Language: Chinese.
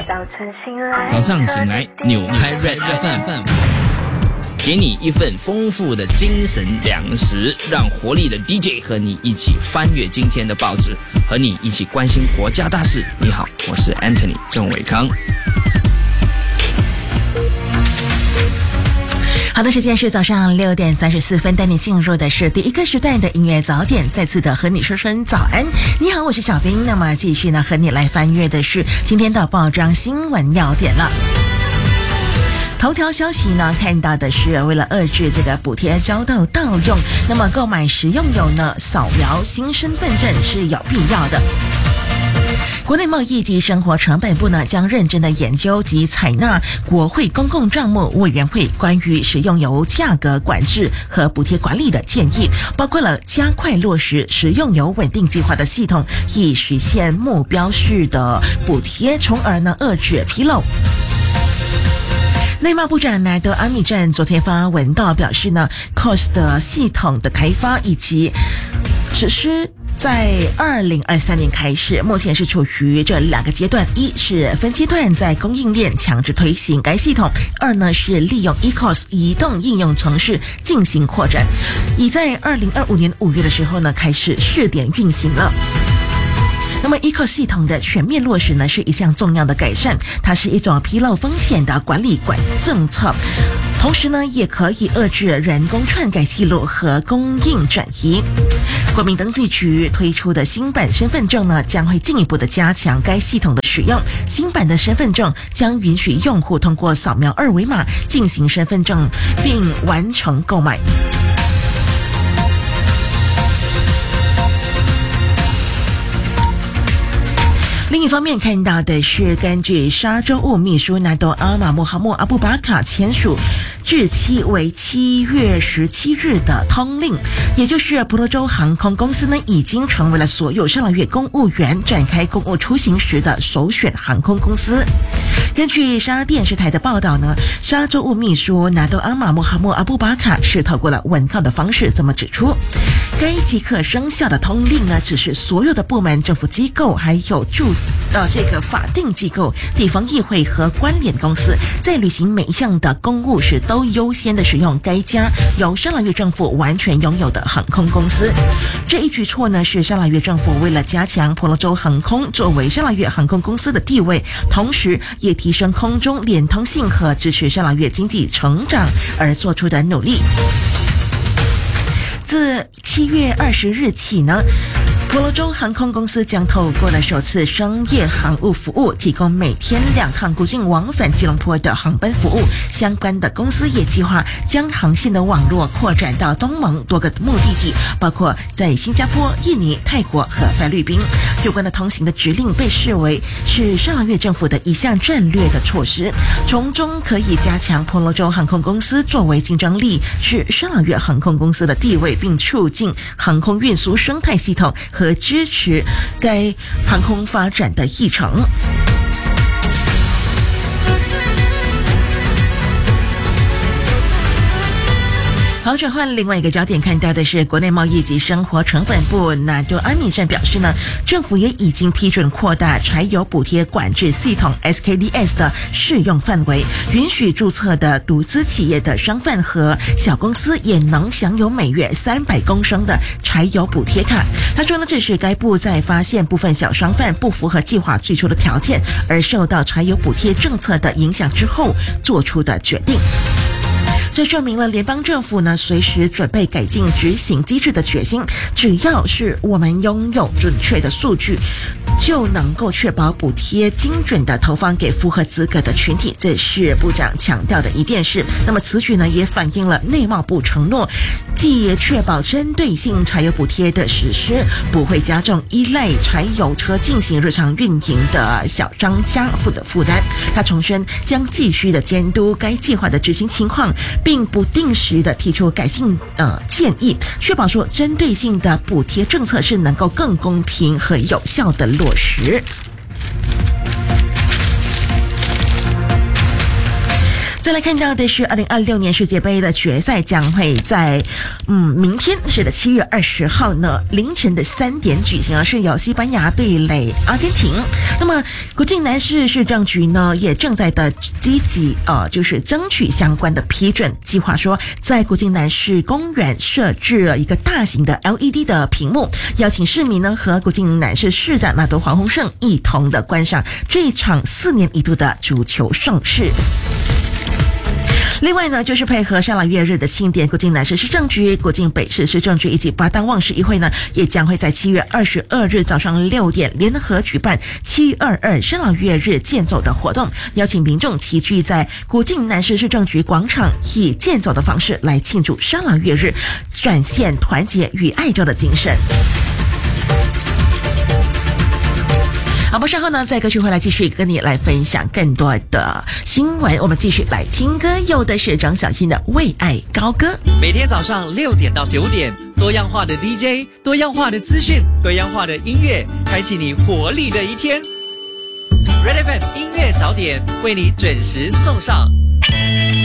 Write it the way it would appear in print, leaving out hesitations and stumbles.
早上醒来，扭开 Red FM， 给你一份丰富的精神粮食，让活力的 DJ 和你一起翻阅今天的报纸，和你一起关心国家大事。你好，我是 Anthony 郑伟康。 好的，时间是早上6点34分，带你进入的是第一个时段的音乐早点，再次的和你说声早安。你好，我是小兵。那么继续呢和你来翻阅的是今天的报章新闻要点了。头条消息呢，看到的是为了遏制这个补贴遭到盗用，那么购买食用油呢，扫描新身份证是有必要的。国内贸易及生活成本部呢，将认真的研究及采纳国会公共账目委员会关于食用油价格管制和补贴管理的建议，包括了加快落实食用油稳定计划的系统，以实现目标式的补贴，从而呢遏制纰漏。内贸部长纳德阿米赞昨天发文道表示呢 ，COS 的系统的开发以及实施在2023年开始，目前是处于这两个阶段：一是分阶段在供应链强制推行该系统；二呢是利用 eCOS 移动应用程式进行扩展，已在2025年5月的时候呢开始试点运行了。那么 eCOS 系统的全面落实呢，是一项重要的改善，它是一种纰漏风险的管理政策，同时呢也可以遏制人工篡改记录和供应转移。国民登记局推出的新版身份证呢，将会进一步的加强该系统的使用。新版的身份证将允许用户通过扫描二维码进行身份证并完成购买。另一方面看到的是，根据沙州务秘书纳多阿马穆哈默阿布巴卡签署日期为7月17日的通令，也就是婆罗洲航空公司呢已经成为了所有沙拉越公务员展开公务出行时的首选航空公司。根据沙电视台的报道呢，沙州务秘书纳多阿马穆哈默阿布巴卡是透过了文告的方式这么指出，该即刻生效的通令呢，只是所有的部门、政府机构还有这个法定机构、地方议会和关联公司在履行每一项的公务时，都优先的使用该家由沙拉越政府完全拥有的航空公司。这一举措呢，是沙拉越政府为了加强婆罗洲航空作为沙拉越航空公司的地位，同时也提升空中连通性和支持沙拉越经济成长而做出的努力。自7月20日起呢，婆罗洲航空公司将透过了首次商业航务服务，提供每天2趟国境往返吉隆坡的航班服务。相关的公司也计划将航线的网络扩展到东盟多个目的地，包括在新加坡、印尼、泰国和菲律宾。有关的通行的指令被视为是沙拉越政府的一项战略的措施，从中可以加强婆罗洲航空公司作为竞争力是沙拉越航空公司的地位，并促进航空运输生态系统和支持该航空发展的议程。好，转换另外一个焦点，看到的是国内贸易及生活成本部纳多阿米赞表示呢，政府也已经批准扩大柴油补贴管制系统 SKDS 的适用范围，允许注册的独资企业的商贩和小公司也能享有每月300公升的柴油补贴卡。他说呢，这是该部在发现部分小商贩不符合计划最初的条件，而受到柴油补贴政策的影响之后做出的决定。这证明了联邦政府呢随时准备改进执行机制的决心。只要是我们拥有准确的数据，就能够确保补贴精准的投放给符合资格的群体，这是部长强调的一件事。那么此举呢也反映了内贸部承诺，既确保针对性柴油补贴的实施不会加重依赖柴油车进行日常运营的小商家的负担。他重申将继续的监督该计划的执行情况，并不定时的提出改进建议，确保说针对性的补贴政策是能够更公平和有效的落实。 再来看到的是2026年世界杯的决赛将会在明天是的7月20号呢凌晨的3点举行，是由西班牙对垒阿根廷。那么国境南市市政局呢也正在的积极就是争取相关的批准，计划说在国境南市公园设置了一个大型的 LED 的屏幕，邀请市民呢和国境南市市长纳多黄鸿胜一同的观赏这一场4年一度的足球盛事。另外呢，就是配合沙朗月日的庆典，国境南市市政局、国境北市市政局以及巴丹旺市议会呢，也将会在7月22日早上6点联合举办722沙朗月日健走的活动，邀请民众齐聚在国境南市市政局广场，以健走的方式来庆祝沙朗月日，展现团结与爱州的精神。好，不，稍后呢，在歌曲回来继续跟你来分享更多的新闻。我们继续来听歌，有的是张小英的《为爱高歌》。 每天早上6点到9点，多样化的 DJ， 多样化的资讯，多样化的音乐，开启你活力的一天。Red FM 音乐早点为你准时送上。